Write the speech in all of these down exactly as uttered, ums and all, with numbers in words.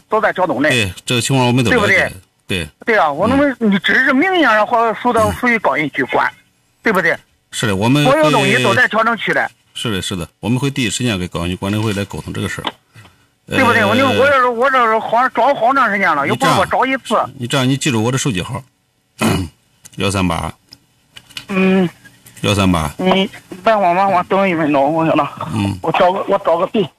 都在调动的。 对，这个情况我们都了解。 对不对？ 对。 对啊，我们你只是名义上或属到属于高新区管，对不对？ 是的，我们所有东西都在调整区的。 是的，是的，我们会第一时间跟高新区管理会来沟通这个事儿。 对不对？我就我这是我这是好找好长时间了，又不是我找一次。 你这样，你记住我的手机号，幺三八。 嗯。 幺三八。 你慢慢慢慢等一分钟，我想了。 嗯。 我找个我找个笔。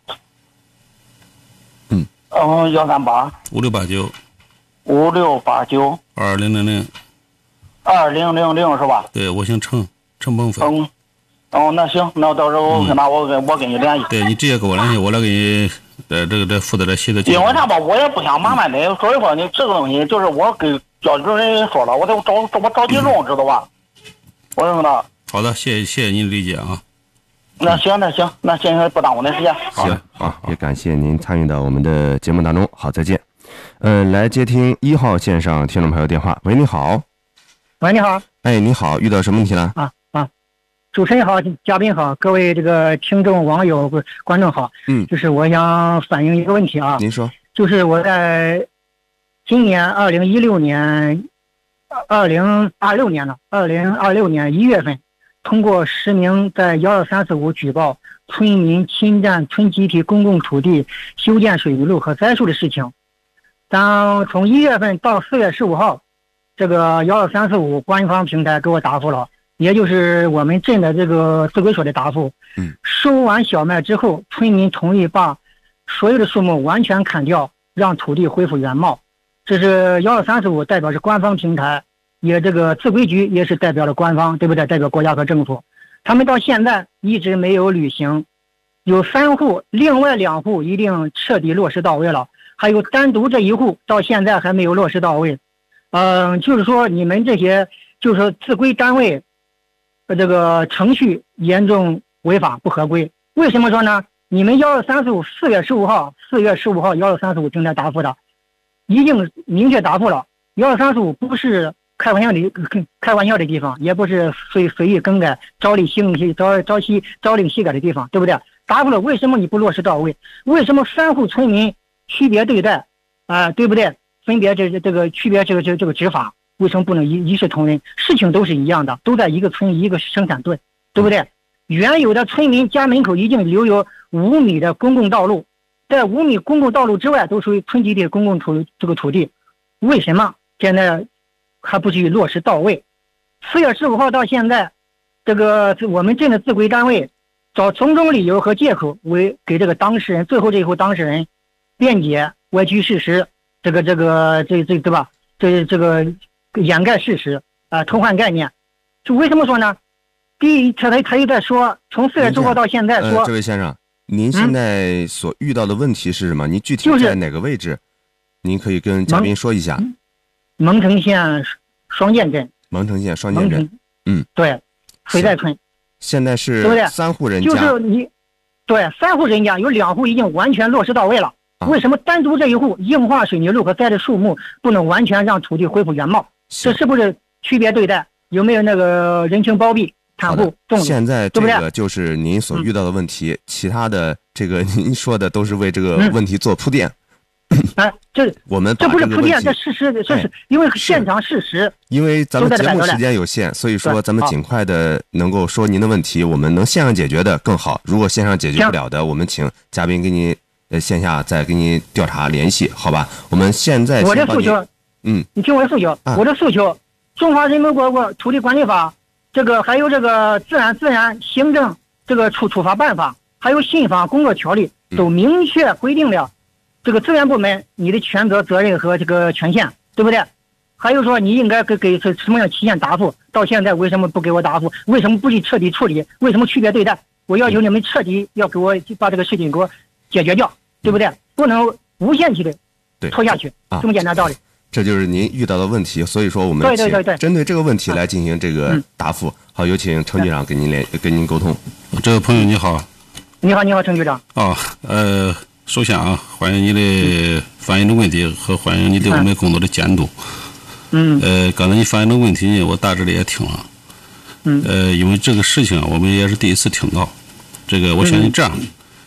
嗯。 哦，幺三八。 五六八九。 五六八九。 二零零零。 二零零零是吧？ 对，我姓程，程鹏飞。 嗯。哦，那行，那到时候我拿我跟我跟你联系。 对你直接跟我联系，我来给你呃这个这负责这写的。 因为啥吧，我也不想麻烦你，所以说你这个东西就是我跟交主任说了，我得找我着急用，知道吧？我说的。 好的，谢谢谢谢您的理解啊。 那行那行，那现在不耽误您时间。 行啊，也感谢您参与到我们的节目当中。好，再见。呃，来接听一号线上听众朋友电话。喂，你好。 喂，你好。 哎，你好，遇到什么问题了？ 啊啊，主持人好，嘉宾好，各位这个听众、网友、观众好。 嗯， 就是我想反映一个问题啊。 您说。 就是我在今年二零一六年，二零二六年了，二零二六年一月份，通过实名在幺二三四五举报村民侵占村集体公共土地、修建水泥路和栽树的事情。当从一月份到四月十五号，这个幺二三四五官方平台给我答复了，也就是我们镇的这个自规所的答复。 嗯， 收完小麦之后，村民同意把所有的树木完全砍掉，让土地恢复原貌。这是幺二三四五代表是官方平台，也这个自规局也是代表了官方，对不对？代表国家和政府。他们到现在一直没有履行，有三户，另外两户一定彻底落实到位了，还有单独这一户到现在还没有落实到位。嗯、呃，就是说你们这些就是说自规单位，呃，这个程序严重违法不合规。为什么说呢？你们幺二三四五四月十五号，四月十五号幺二三四五平台答复的，已经明确答复了。幺二三四五不是开玩笑的开玩笑的地方，也不是随随意更改、朝令夕朝朝夕朝令夕改的地方，对不对？答复了，为什么你不落实到位？为什么三户村民区别对待啊、呃？对不对？分别这这个区别这个这个这个执法，为什么不能一一视同仁？事情都是一样的，都在一个村一个生产队，对不对？原有的村民家门口已经留有五米的公共道路，在五米公共道路之外都属于村集体公共土这个土地，为什么现在还不去落实到位？四月十五号到现在，这个我们镇的自规单位找种种理由和借口为给这个当事人最后这一户当事人辩解、歪曲事实。这个这个这这对吧？这这个掩盖事实啊、呃，偷换概念。就为什么说呢？第一，他他他又在说，从四月十号到现在说、 呃，这位先生，您现在所遇到的问题是什么？嗯、您具体在哪个位置？就是、您可以跟嘉宾说一下。 蒙城县双涧镇。 蒙城县双涧镇。嗯， 对，水寨村。 现在是三户人家。 就是你，对，三户人家有两户已经完全落实到位了。为什么单独这一户硬化水泥路和栽的树木不能完全让土地恢复原貌？这是不是区别对待？有没有那个人情包庇、袒护、纵容？ 现在这个就是您所遇到的问题，嗯、其他的这个您说的都是为这个问题做铺垫。 哎、嗯，这我们这不是铺垫，这事实，这是因为现场事实。 因为咱们节目时间有限，所以说咱们尽快的能够说您的问题，我们能线上解决的更好。如果线上解决不了的，我们请嘉宾给您。呃，线下再给你调查联系，好吧？我们现在我的诉求， 嗯， 你听我的诉求，啊、我的诉求，中华人民共和国土地管理法，这个还有这个自然自然行政这个处处罚办法，还有信访工作条例，都明确规定了这个资源部门你的权责、责任和这个权限，对不对？还有说你应该给给什么样期限答复？到现在为什么不给我答复？为什么不去彻底处理？为什么区别对待？我要求你们彻底要给我把这个事情给我解决掉。对不对？不能无限期的拖下去， 啊、 这么简单道理。 这就是您遇到的问题，所以说我们对对对对， 针对这个问题来进行这个答复。嗯、好，有请程局长跟您联跟您沟通。 这位朋友你好。 你好，你好，程局长。 哦，呃，首先啊，欢迎你的反映的问题和欢迎你对我们工作的监督。 嗯。 呃，刚才你反映的问题呢，我大致的也听了。 嗯。 呃，因为这个事情我们也是第一次听到，这个我相信这样。嗯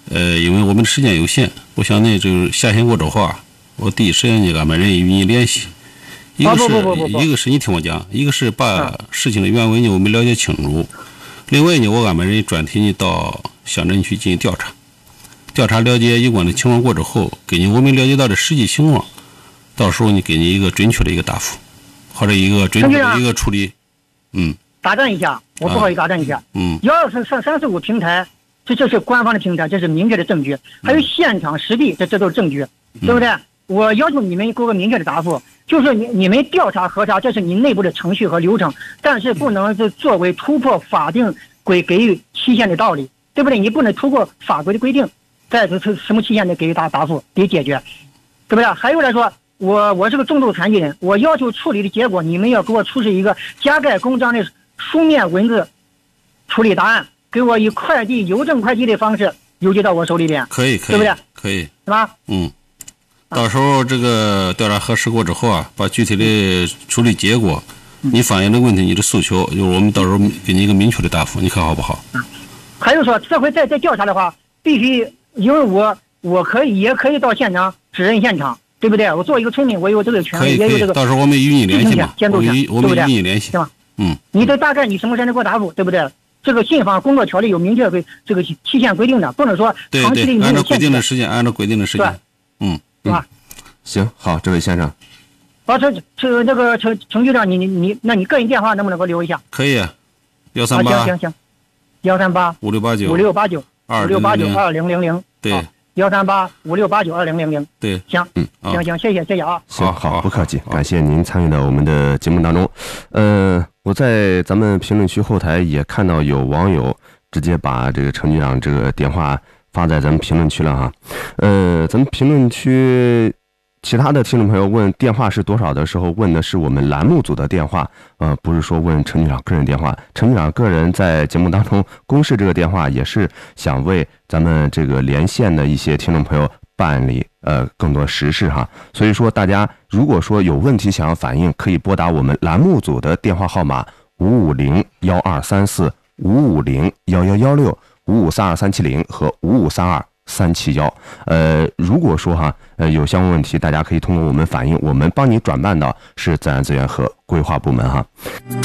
呃，因为我们的时间有限，我想呢，就是下线过之后啊，我第一时间就安排人与你联系。一个是、 啊、不不不不一个是你听我讲，一个是把事情的原委呢我们了解清楚，另外呢，我安排人专题呢到乡镇去进行调查，调查了解有关的情况过之后，根据我们了解到的实际情况，到时候呢给你一个准确的一个答复，或者一个准确的一个处理。嗯。 打断一下，我不好意思打断一下。 嗯。 幺二三三三四五平台，这这是官方的平台，这是明确的证据，还有现场实地，这这都是证据，对不对？嗯、我要求你们给我个明确的答复。就是你你们调查核查，这是你内部的程序和流程，但是不能是作为突破法定规给予期限的道理，对不对？你不能突破法规的规定，在这什么期限内给予答答复得解决，对不对？还有来说，我我是个重度残疾人，我要求处理的结果，你们要给我出示一个加盖公章的书面文字处理答案，给我以快递邮政快递的方式邮寄到我手里边， 可以可以， 对不对？ 可以， 是吧？ 嗯。到时候这个调查核实过之后啊，把具体的处理结果，你反映的问题、你的诉求，就是我们到时候给你一个明确的答复，你看好不好？ 还有说，这回再再调查的话，必须因为我我可以也可以到现场指认现场，对不对？我作为一个村民，我有这个权利，也有这个。 到时候我们与你联系嘛， 监督权， 我们与你联系， 对吧？ 嗯。 你这大概你什么时间能给我答复，对不对？这个信访工作条例有明确规这个期限规定的，不能说长期的对对，按照规定的时间，按照规定的时间，嗯， 是吧？ 行，好，这位先生。 啊，这这那个程程局长，你你你，那你个人电话能不能给我留一下？ 可以，幺三八。 行行行，幺三八五六八九五六八九五六八九二零零零。 对， 幺三八五六八九二零零零。 对， 行，嗯，行行，谢谢谢谢啊。 行，好，不客气，感谢您参与到我们的节目当中。呃，我在咱们评论区后台也看到有网友直接把这个程局长这个电话发在咱们评论区了哈。呃，咱们评论区其他的听众朋友问电话是多少的时候，问的是我们栏目组的电话，呃，不是说问程局长个人电话。程局长个人在节目当中公示这个电话，也是想为咱们这个连线的一些听众朋友办理呃更多实事哈。所以说，大家如果说有问题想要反映，可以拨打我们栏目组的电话号码五五零幺二三四五五零幺幺幺六五五三二三七零和五五三二三七幺。呃，如果说哈，呃有相关问题，大家可以通过我们反映，我们帮你转办到市自然资源和规划部门哈。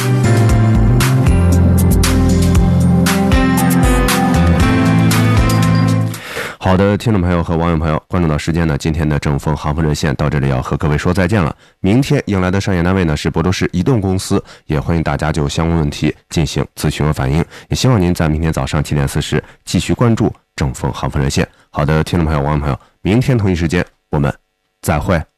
好的，听众朋友和网友朋友，关注到时间呢，今天的正风航风热线到这里要和各位说再见了。明天迎来的商业单位呢是亳州市移动公司，也欢迎大家就相关问题进行咨询和反映，也希望您在明天早上七点四十继续关注正风航风热线。好的，听众朋友、网友朋友，明天同一时间我们再会。